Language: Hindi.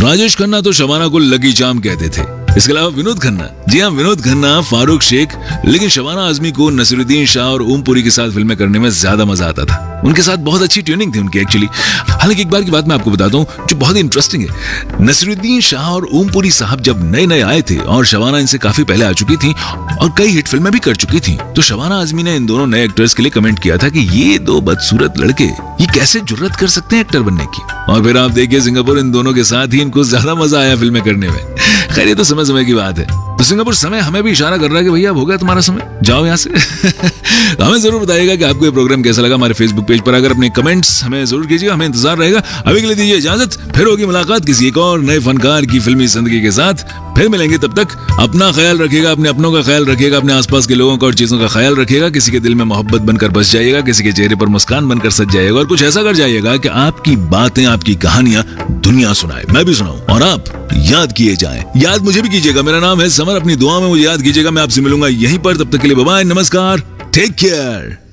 राजेश खन्ना तो शबाना को लकी चार्म कहते थे। इसके अलावा विनोद खन्ना, जी हाँ विनोद खन्ना, फारूक शेख, लेकिन शबाना आजमी को नसीरुद्दीन शाह और ओम पुरी के साथ फिल्में करने में ज्यादा मजा आता था। उनके साथ बहुत अच्छी ट्यूनिंग थी उनकी एक्चुअली। हालांकि एक बार की बात मैं आपको बताता हूँ जो बहुत ही इंटरेस्टिंग है। नसीरुद्दीन शाह और ओम पुरी साहब जब नए नए आए थे और शबाना इनसे काफी पहले आ चुकी थी और कई हिट फिल्में भी कर चुकी थी, तो शबाना आजमी ने इन दोनों नए एक्टर्स के लिए कमेंट किया था कि ये दो बदसूरत लड़के ये कैसे जुर्रत कर सकते हैं एक्टर बनने की। और फिर आप देखिए सिंगापुर इन दोनों के साथ ही इनको ज्यादा मजा आया फिल्में करने में। खैर ये तो समय समय की बात है। तो सिंगापुर समय हमें भी इशारा कर रहा है कि भैया अब हो गया तुम्हारा समय, जाओ यहाँ से। हमें जरूर बताइएगा कि आपको ये प्रोग्राम कैसा लगा। हमारे फेसबुक पेज पर आकर अपने कमेंट्स हमें जरूर कीजिए, हमें इंतजार रहेगा। अभी के लिए दीजिए इजाजत, फिर होगी मुलाकात किसी एक और नए फनकार की फिल्मी जिंदगी के साथ। फिर मिलेंगे, तब तक अपना ख्याल रखिएगा, अपने अपनों का ख्याल रखिएगा, अपने आसपास के लोगों का और चीजों का ख्याल रखिएगा। किसी के दिल में मोहब्बत बनकर बस जाइएगा, किसी के चेहरे पर मुस्कान बनकर सज जाइएगा और कुछ ऐसा कर जाइएगा कि आपकी बातें, आपकी कहानियां दुनिया सुनाए, मैं भी सुनाऊं और आप याद किए जाएं। याद मुझे भी कीजिएगा। मेरा नाम है समर, अपनी दुआ में मुझे याद कीजिएगा। मैं आपसे मिलूंगा यहीं पर, तब तक के लिए बाय बाय, नमस्कार, टेक केयर।